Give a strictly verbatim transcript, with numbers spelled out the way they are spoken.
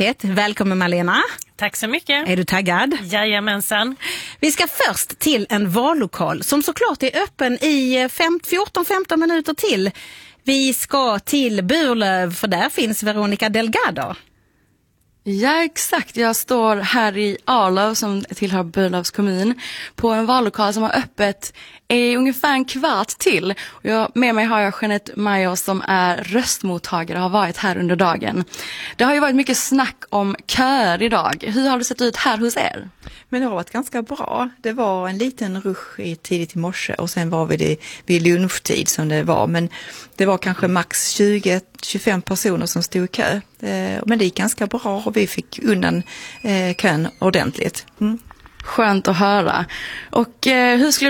Universitet. Välkommen Malena. Tack så mycket. Är du taggad? Jajamensan. Vi ska först till en vallokal som såklart är öppen i fjorton femton minuter till. Vi ska till Burlöv för där finns Veronica Delgado. Ja, exakt. Jag står här i Arlöv som tillhör Burlövs kommun på en vallokal som har öppet i ungefär en kvart till. Jag, med mig har jag Jeanette Major som är röstmottagare och har varit här under dagen. Det har ju varit mycket snack om köer idag. Hur har det sett ut här hos er? Men det har varit ganska bra. Det var en liten rush i tidigt i morse och sen var vi det vid lunchtid som det var. Men det var kanske max tjugo till tjugofem personer som stod i kö. Men det gick ganska bra och vi fick undan kön ordentligt. Mm. Skönt att höra. Och eh, hur skulle